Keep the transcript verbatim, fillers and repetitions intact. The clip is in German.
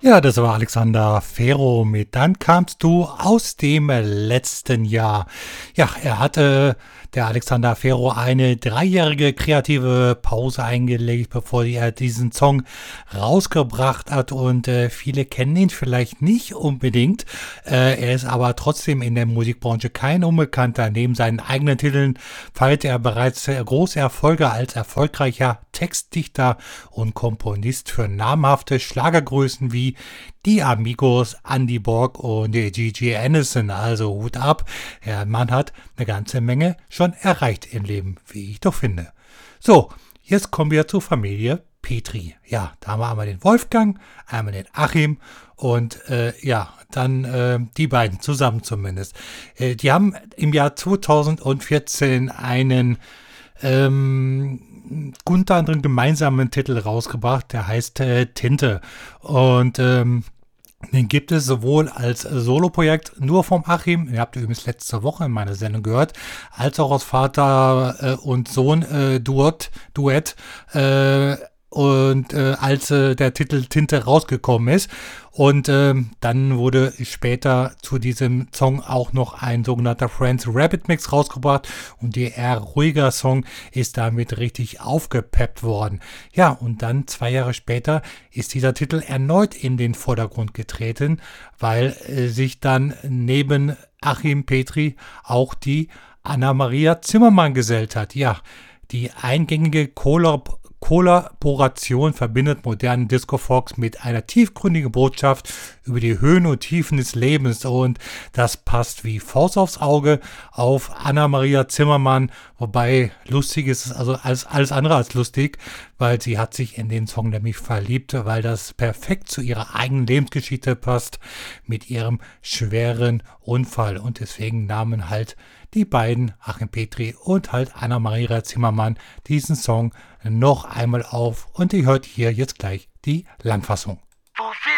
Ja, das war Alexander Ferro mit Dann kamst du aus dem letzten Jahr. Ja, er hatte, der Alexander Ferro, eine dreijährige kreative Pause eingelegt, bevor er diesen Song rausgebracht hat und äh, viele kennen ihn vielleicht nicht unbedingt. Äh, er ist aber trotzdem in der Musikbranche kein Unbekannter. Neben seinen eigenen Titeln feierte er bereits äh, große Erfolge als erfolgreicher Textdichter und Komponist für namhafte Schlagergrößen wie die Amigos, Andy Borg und Gigi Anderson. Also Hut ab, der Mann hat eine ganze Menge schon erreicht im Leben, wie ich doch finde. So, jetzt kommen wir zur Familie Petri. Ja, da haben wir einmal den Wolfgang, einmal den Achim und äh, ja, dann äh, die beiden zusammen zumindest. Äh, die haben im Jahr zweitausendvierzehn einen ähm, unter anderem gemeinsamen Titel rausgebracht, der heißt äh, Tinte. Und ähm, den gibt es sowohl als Soloprojekt nur vom Achim, ihr habt übrigens letzte Woche in meiner Sendung gehört, als auch aus Vater äh, und Sohn äh, Duett, Duett äh, und äh, als äh, der Titel Tinte rausgekommen ist. Und ähm, dann wurde später zu diesem Song auch noch ein sogenannter Friends Rabbit Mix rausgebracht und der eher ruhiger Song ist damit richtig aufgepeppt worden. Ja, und dann zwei Jahre später ist dieser Titel erneut in den Vordergrund getreten, weil äh, sich dann neben Achim Petri auch die Anna-Maria Zimmermann gesellt hat. Ja, die eingängige Kollab Kollaboration verbindet modernen Disco-Fox mit einer tiefgründigen Botschaft über die Höhen und Tiefen des Lebens und das passt wie Faust aufs Auge auf Anna-Maria Zimmermann, wobei lustig ist es also alles, alles andere als lustig, weil sie hat sich in den Song nämlich verliebt, weil das perfekt zu ihrer eigenen Lebensgeschichte passt mit ihrem schweren Unfall und deswegen nahmen halt die beiden, Achim Petri und halt Anna-Maria Zimmermann, diesen Song noch einmal auf und ihr hört hier jetzt gleich die Langfassung.